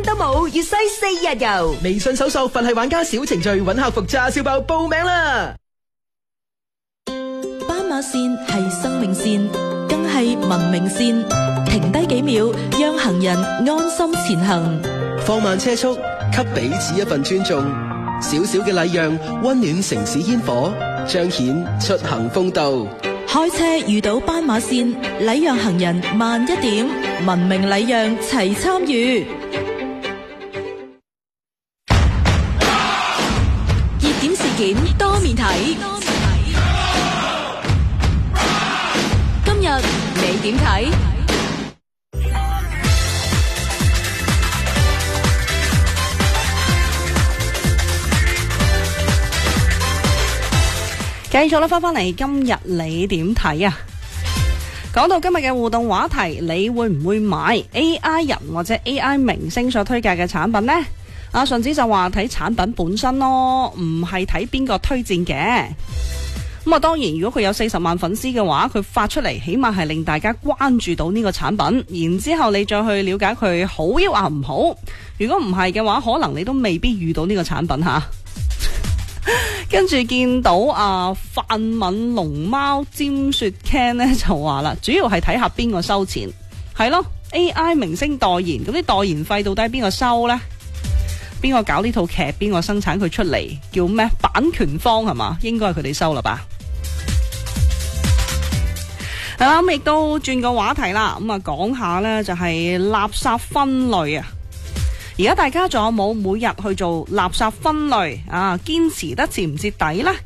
蚊都冇，要西4日遊。 微信搜索佛系玩家小程序，揾客服叉燒包報名啦。 斑馬線係生命線，更係文明線。停低幾秒，讓行人安心前行。 放慢車速，給彼此一份尊重。小小嘅禮讓，溫暖城市煙火，彰顯出行風度。 開車遇到斑馬線，禮讓行人慢一點，文明禮讓齊參與。熱點事件多面睇，今日你點睇？ 繼續啦，翻嚟今日你點睇啊？講到今日嘅互動話題，你會唔會買 AI 人或者 AI 明星所推介嘅產品呢？阿順子就話睇產品本身咯，唔係睇邊個推薦嘅。咁啊，當然如果佢有40萬粉絲嘅話，佢發出嚟起碼係令大家關注到呢個產品，然之後你再去了解佢好抑或唔好。如果唔係嘅話，可能你都未必遇到呢個產品吓。跟住見到泛敏龍貓尖雪 Ken 呢就話啦，主要係睇下邊個收錢，係咯 AI 明星代言，咁啲代言費到底邊個收呢？邊個搞呢套劇，邊個生產佢出嚟，叫咩版權方係嘛？應該係佢哋收啦吧。係啦，咁亦都轉個話題啦，咁啊講下呢就係垃圾分類啊。而家大家仲有冇每日去做垃圾分類啊？堅持得徹唔徹底呢？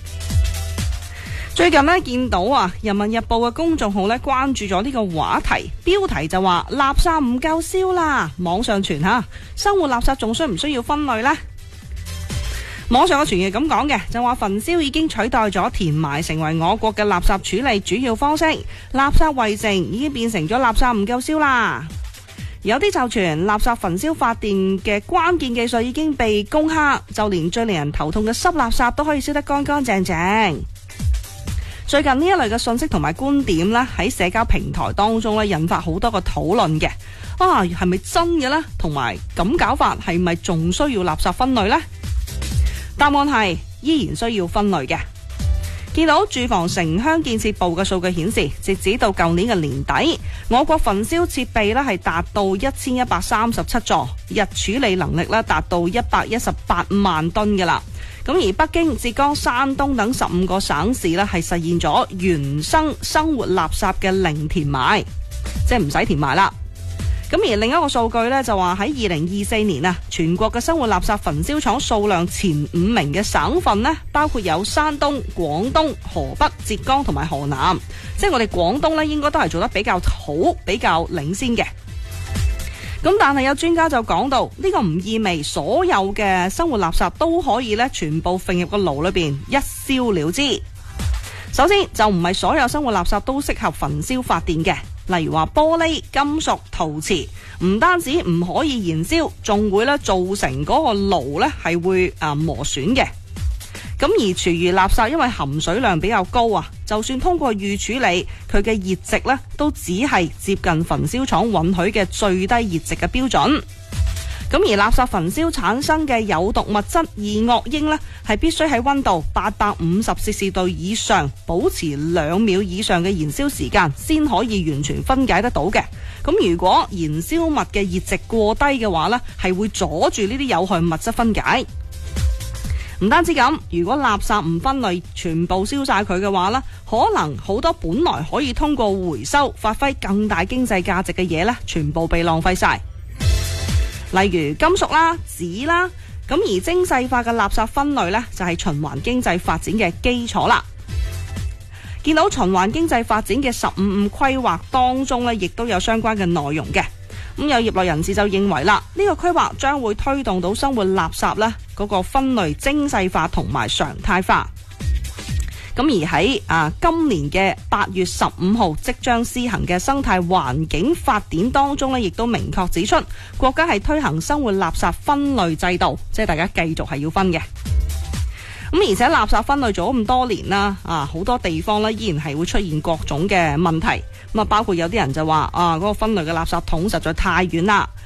最近呢見到《人民日報》嘅公眾號呢關注咗呢個話題，標題就話垃圾唔夠燒啦，網上傳吓，生活垃圾仲需唔需要分類呢？網上嘅傳言咁講嘅，就話焚燒已經取代咗填埋成為我國嘅垃圾處理主要方式，垃圾圍城已經變成咗垃圾唔夠燒啦。有啲就傳垃圾焚燒發電嘅關鍵技術已經被攻克，就連最令人頭痛嘅濕垃圾都可以燒得乾乾淨淨。最近呢一類嘅信息同埋觀點呢，喺社交平台當中呢引發好多個討論嘅。係咪真嘅呢？同埋咁搞法係咪仲需要垃圾分類呢？答案係依然需要分類嘅。見到住房城鄉建設部嘅數據顯示，截止到舊年嘅年底，我國焚燒設備呢係達到1137座，日處理能力呢達到118萬噸嘅啦。咁而北京、浙江、山東等15個省市呢係實現咗原生生活垃圾嘅零填埋，即係唔使填埋啦。咁而另一個數據呢，就話喺2024年啊，全國嘅生活垃圾焚燒廠數量前5名嘅省份呢，包括有山東、廣東、河北、浙江同埋河南，即係我哋廣東呢應該都係做得比較好、比較領先嘅。咁但係有專家就講到，呢個唔意味所有嘅生活垃圾都可以呢全部揈入個爐裏邊一燒了之。首先就唔係所有生活垃圾都適合焚燒發電嘅。例如話玻璃、金屬、陶瓷，唔單止唔可以燃燒，仲會咧造成嗰個爐咧係會磨損嘅。咁而廚餘垃圾因為含水量比較高啊，就算通過預處理，佢嘅熱值咧都只係接近焚燒廠允許嘅最低熱值嘅標準。咁而垃圾焚燒產生嘅有毒物質二惡英呢，係必須喺溫度850攝氏度以上，保持2秒以上嘅燃燒時間，先可以完全分解得到嘅。咁如果燃燒物嘅熱值過低嘅話呢，係會阻住呢啲有害物質分解。唔單止咁，如果垃圾唔分類，全部燒晒佢嘅話呢，可能好多本來可以通過回收發揮更大經濟價值嘅嘢呢，全部被浪費晒。例如金屬啦、紙啦，咁而精細化嘅垃圾分類呢，就係循環經濟發展嘅基礎啦。見到循環經濟發展嘅15規劃當中呢，亦都有相關嘅內容嘅。咁有業內人士就認為啦，呢個規劃將會推動到生活垃圾呢嗰個分類精細化同埋常態化。咁而喺今年嘅8月15號即將施行嘅生態環境法典當中呢，亦都明確指出，國家係推行生活垃圾分類制度，即係大家繼續係要分嘅。咁而且垃圾分類咗咁多年啦，好多地方呢依然係會出現各種嘅問題。咁包括有啲人就話嗰個分類嘅垃圾桶實在太遠啦，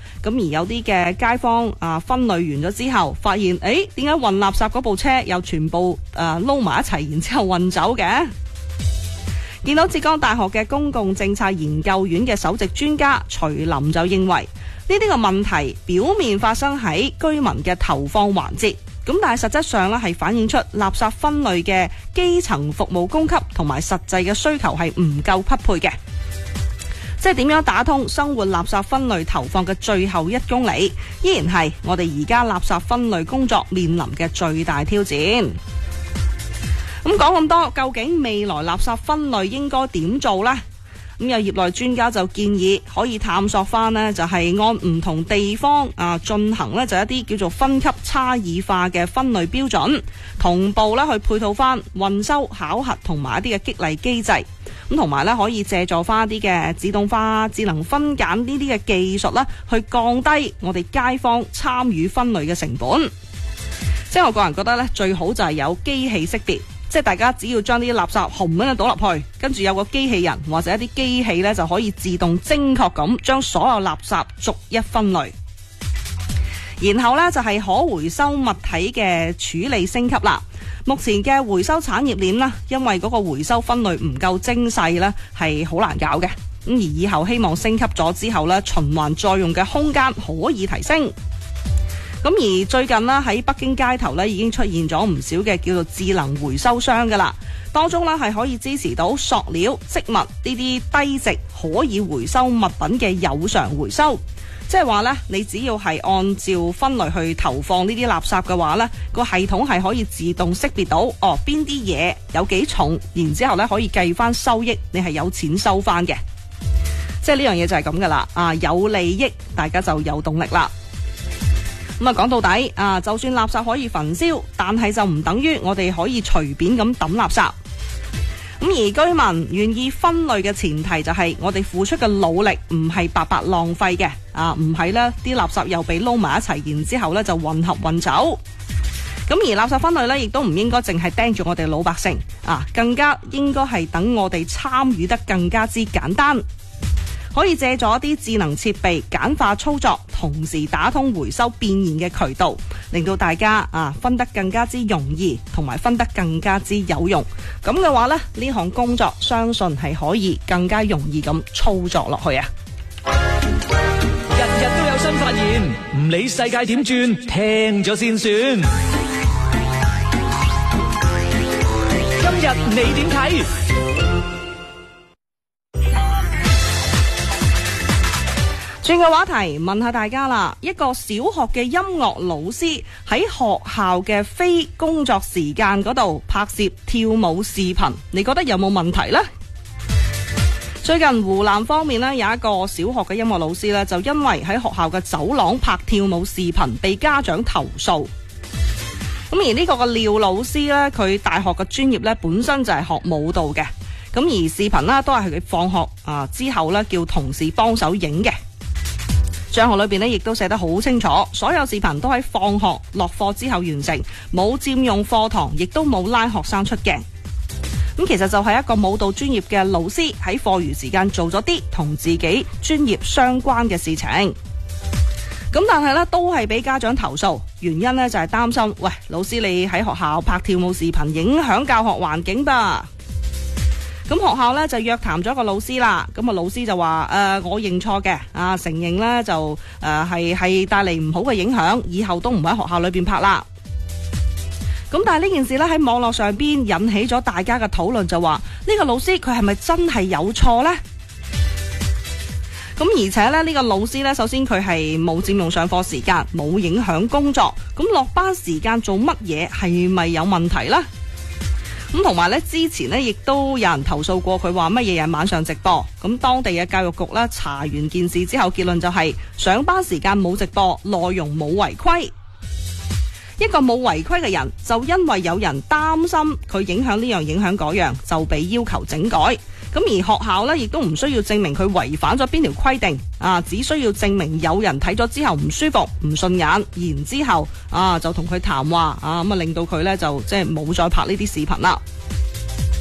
咁而有啲嘅街坊分類完咗之後，發現點解運垃圾嗰部車又全部撈埋一齊，然之後運走嘅？見到浙江大學嘅公共政策研究院嘅首席專家徐林就認為，呢啲個問題表面發生喺居民嘅投放環節，咁但係實質上咧係反映出垃圾分類嘅基層服務供給同埋實際嘅需求係唔夠匹配嘅。即係點樣打通生活垃圾分類投放嘅最後1公里，依然係我哋而家垃圾分類工作面臨嘅最大挑戰。咁講咁多，究竟未來垃圾分類應該點做呢？咁有業內專家就建議可以探索翻呢，就係按唔同地方進行呢，就一啲叫做分級差異化嘅分類標準，同步呢去配套翻運收考核同埋一啲嘅激勵機制，咁同埋呢可以借助翻一啲嘅自動化、智能分揀呢啲嘅技術啦，去降低我哋街坊參與分類嘅成本。即係我個人覺得呢，最好就係有機器識別。即係大家只要將啲垃圾紅咁樣倒入去，跟住有個機器人或者一啲機器呢，就可以自動精確咁將所有垃圾逐一分類。然後呢，就係可回收物體嘅處理升級啦。目前嘅回收產業鏈啦，因為嗰個回收分類唔夠精細呢，係好難搞嘅。咁而以後希望升級咗之後呢，循環再用嘅空間可以提升。咁而最近呢，喺北京街頭呢已經出現咗唔少嘅叫做智能回收箱噶啦，當中呢係可以支持到塑料、織物呢啲低值可以回收物品嘅有償回收。即係話呢，你只要係按照分類去投放呢啲垃圾嘅話呢，個系統係可以自動識別到邊啲嘢有幾重，然之後呢可以計翻收益，你係有錢收翻嘅。即係呢樣嘢就係咁噶啦，有利益大家就有動力啦。咁講到底就算垃圾可以焚燒，但係就唔等於我哋可以隨便咁抌垃圾。咁而居民願意分類嘅前提就係我哋付出嘅努力唔係白白浪費嘅，唔係呢啲垃圾又被撈埋一齊，然之後呢就混合運走。咁而垃圾分類呢，亦都唔應該淨係盯住我哋老百姓，更加應該係等我哋參與得更加之簡單。可以借助一啲智能設備簡化操作，同時打通回收變現嘅渠道，令到大家分得更加之容易，同埋分得更加之有用。咁嘅話呢，呢項工作相信係可以更加容易咁操作落去啊！ 日日都有新發現，唔理世界點轉，聽咗先算。今日你點睇？ 轉個話題，問下大家啦，一個小學嘅音樂老師喺學校嘅非工作時間嗰度拍攝跳舞視頻，你覺得有冇問題呢？最近湖南方面呢，有一個小學嘅音樂老師呢，就因為喺學校嘅走廊拍跳舞視頻被家長投訴。咁而呢個嘅廖老師呢，佢大學嘅專業呢，本身就係學舞蹈嘅，咁而視頻呢，都係佢放學之後呢，叫同事幫手影嘅。賬號裏邊呢，亦都寫得好清楚，所有視頻都喺放學落課之後完成，冇佔用課堂，亦都冇拉學生出鏡。咁其實就係一個舞蹈專業嘅老師喺課餘時間做咗啲同自己專業相關嘅事情。咁但係呢，都係俾家長投訴，原因呢，就係擔心，喂，老師你喺學校拍跳舞視頻影響教學環境吧。咁學校呢，就約談咗個老師啦，咁老師就話我認錯嘅，承認呢就係帶嚟唔好嘅影響，以後都唔喺學校裏邊拍啦。咁但係呢件事呢，喺網絡上邊引起咗大家嘅討論，就話呢個老師佢係咪真係有錯呢？咁而且呢，呢個老師呢，首先佢係冇佔用上課時間，冇影響工作，咁落班時間做乜嘢係咪有問題呢？咁同埋咧，之前咧亦都有人投訴過佢話乜嘢晚上直播。咁當地嘅教育局咧查完件事之後，結論就係上班時間冇直播，內容冇違規。一個冇違規嘅人，就因為有人擔心佢影響呢樣影響嗰樣，就被要求整改。咁而學校咧亦都唔需要證明佢違反咗邊條規定，只需要證明有人睇咗之後唔舒服、唔順眼，然之後就同佢談話，咁令到佢咧就即係冇再拍呢啲視頻啦。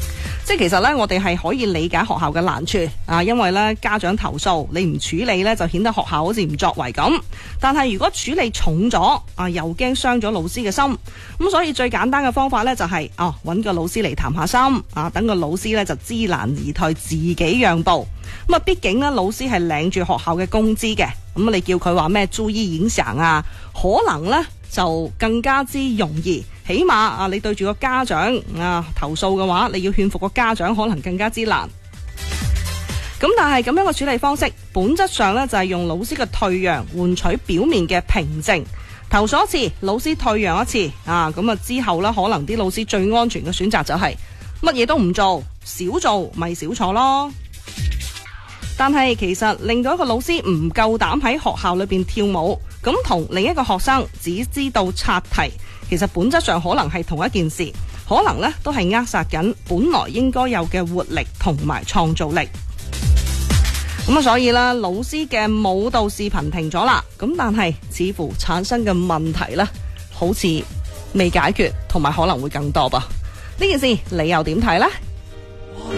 即係其實呢，我哋係可以理解學校嘅難處啊，因為呢家長投訴，你唔處理呢，就顯得學校好似唔作為咁。但係如果處理重咗啊，又驚傷咗老師嘅心。咁所以最簡單嘅方法呢，就係揾個老師嚟談下心啊，等個老師呢就知難而退，自己讓步。咁啊，畢竟呢，老師係領住學校嘅工資嘅，咁你叫佢話咩注意影響啊，可能呢就更加之容易。起碼啊，你對住個家長啊投訴嘅話，你要勸服個家長可能更加之難。咁但係咁樣嘅處理方式，本質上呢就係用老師嘅退讓換取表面嘅平靜。投訴一次，老師退讓一次啊，咁啊之後呢，可能啲老師最安全嘅選擇就係乜嘢都唔做，少做咪少錯咯。但係其實令到一個老師唔夠膽喺學校裏邊跳舞，咁同另一個學生只知道刷題，其實本質上可能係同一件事，可能呢都係扼殺緊本來應該有嘅活力同埋創造力。咁啊，所以啦，老師嘅舞蹈視頻停咗啦，咁但係似乎產生嘅問題呢，好似未解決，同埋可能會更多噃。呢件事你又點睇呢？